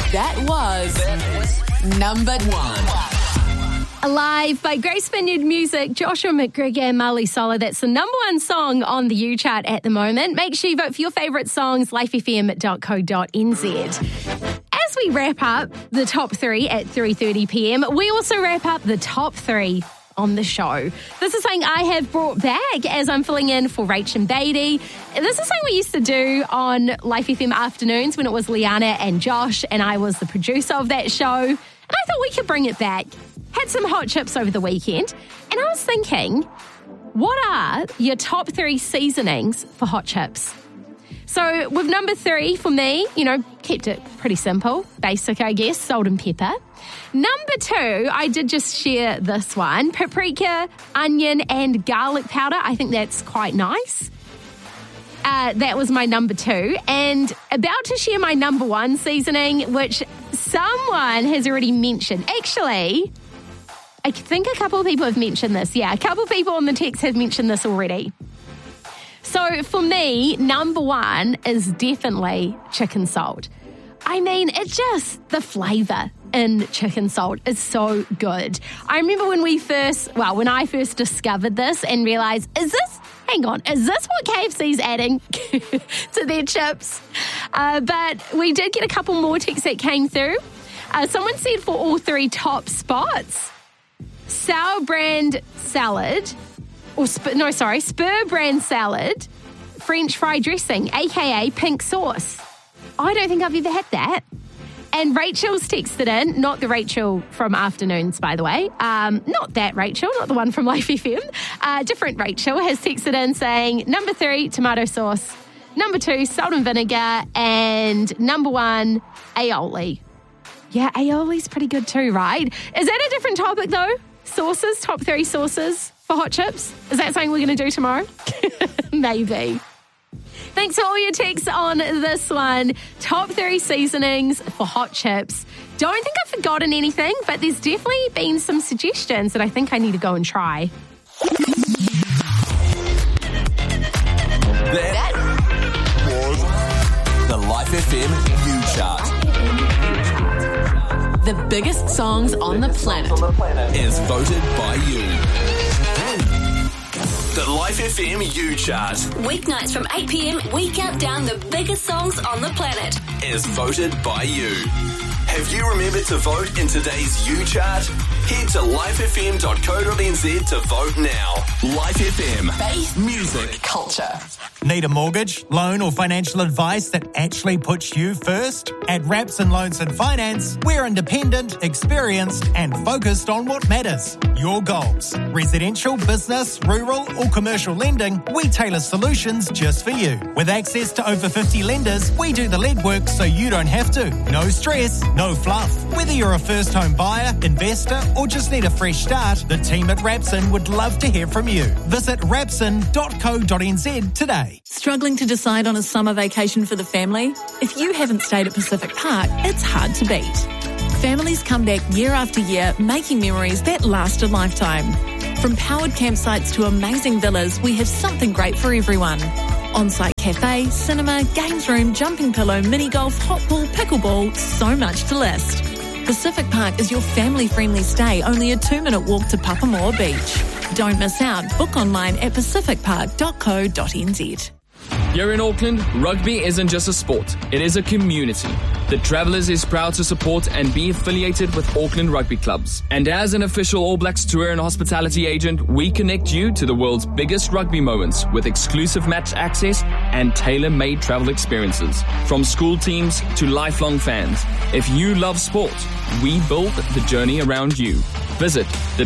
That was number 1. Alive by Grace Vineyard Music, Joshua McGregor and Marley Solar. That's the number 1 song on the U chart at the moment. Make sure you vote for your favourite songs, lifefm.co.nz. As we wrap up the top 3 at 3:30pm, we also wrap up the top 3 on the show. This is something I have brought back as I'm filling in for Rachel Beatty. This is something we used to do on Life FM afternoons when it was Liana and Josh, and I was the producer of that show. And I thought we could bring it back. Had some hot chips over the weekend, and I was thinking, what are your top 3 seasonings for hot chips? So with number 3 for me, kept it pretty simple, basic, I guess, salt and pepper. Number 2, I did just share this one, paprika, onion and garlic powder. I think that's quite nice. That was my number 2. And about to share my number 1 seasoning, which someone has already mentioned. Actually, I think a couple of people have mentioned this. Yeah, a couple of people on the text have mentioned this already. So for me, number 1 is definitely chicken salt. I mean, it's just the flavour in chicken salt is so good. I remember when I first discovered this and realised, is this what KFC's adding to their chips? But we did get a couple more texts that came through. Someone said for all 3 top spots, Sour brand salad, Spur brand salad, French fry dressing, aka pink sauce. I don't think I've ever had that. And Rachel's texted in, not the Rachel from afternoons, by the way. Not that Rachel, not the one from Life FM. Different Rachel has texted in saying, number 3, tomato sauce. Number 2, salt and vinegar. And number 1, aioli. Yeah, aioli's pretty good too, right? Is that a different topic though? Sauces, top 3 sauces for hot chips? Is that something we're going to do tomorrow? Maybe. Thanks for all your texts on this one. Top 3 seasonings for hot chips. Don't think I've forgotten anything, but there's definitely been some suggestions that I think I need to go and try. That was the Life FM U Chart. The biggest songs on the planet is voted by you. The Life FM U Chart. Weeknights from 8 p.m, we count down the biggest songs on the planet. Is voted by you. Have you remembered to vote in today's U Chart? Head to lifefm.co.nz to vote now. Life FM. Faith, music, culture. Need a mortgage, loan or financial advice that actually puts you first? At Rapson Loans and Finance, we're independent, experienced and focused on what matters. Your goals. Residential, business, rural or commercial lending, we tailor solutions just for you. With access to over 50 lenders, we do the legwork so you don't have to. No stress, no fluff. Whether you're a first home buyer, investor or just need a fresh start, the team at Rapson would love to hear from you. Visit rapson.co.nz today. Struggling to decide on a summer vacation for the family? If you haven't stayed at Pacific Park, it's hard to beat. Families come back year after year, making memories that last a lifetime. From powered campsites to amazing villas, we have something great for everyone. On-site cafe, cinema, games room, jumping pillow, mini golf, hot pool, pickleball, so much to list. Pacific Park is your family-friendly stay, only a 2-minute walk to Papamoa Beach. Don't miss out. Book online at pacificpark.co.nz. Here in Auckland, rugby isn't just a sport, it is a community. The Travellers is proud to support and be affiliated with Auckland rugby clubs. And as an official All Blacks tour and hospitality agent, we connect you to the world's biggest rugby moments with exclusive match access and tailor-made travel experiences. From school teams to lifelong fans, if you love sport, we build the journey around you. Visit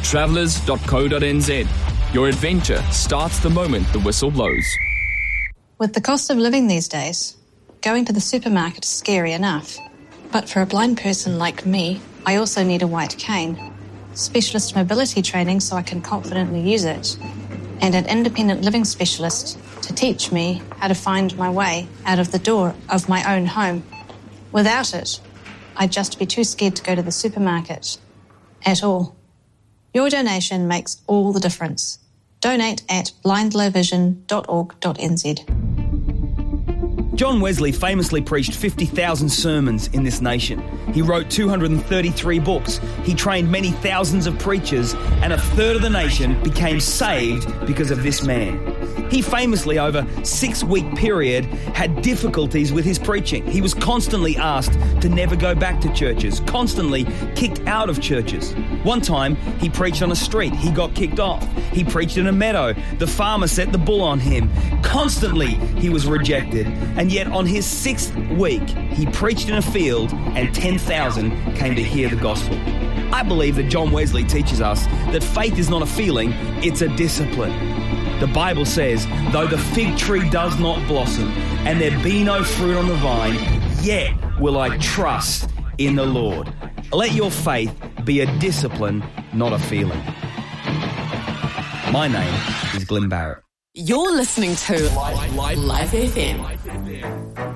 thetravellers.co.nz. Your adventure starts the moment the whistle blows. With the cost of living these days, going to the supermarket is scary enough. But for a blind person like me, I also need a white cane, specialist mobility training so I can confidently use it, and an independent living specialist to teach me how to find my way out of the door of my own home. Without it, I'd just be too scared to go to the supermarket at all. Your donation makes all the difference. Donate at blindlowvision.org.nz. John Wesley famously preached 50,000 sermons in this nation. He wrote 233 books. He trained many thousands of preachers, and a third of the nation became saved because of this man. He famously, over a 6-week period, had difficulties with his preaching. He was constantly asked to never go back to churches, constantly kicked out of churches. One time, he preached on a street. He got kicked off. He preached in a meadow. The farmer set the bull on him. Constantly, he was rejected. And yet, on his 6th week, he preached in a field and 10,000 came to hear the gospel. I believe that John Wesley teaches us that faith is not a feeling, it's a discipline. The Bible says, though the fig tree does not blossom and there be no fruit on the vine, yet will I trust in the Lord. Let your faith be a discipline, not a feeling. My name is Glenn Barrett. You're listening to Life FM.